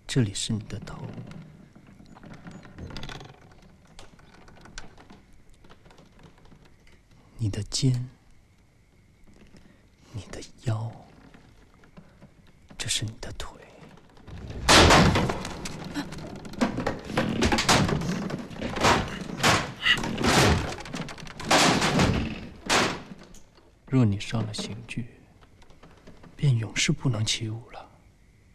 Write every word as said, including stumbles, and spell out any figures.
这里是你的头，你的肩，你的腰，这是你的腿。若你伤了刑具，便永世不能起舞了。